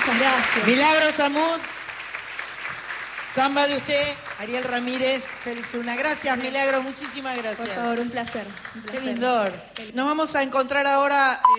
Muchas gracias. Milagros Amud. Samba de usted, Ariel Ramírez, Félix Luna. Gracias, Milagros, muchísimas gracias. Por favor, un placer. Qué lindor. Nos vamos a encontrar ahora...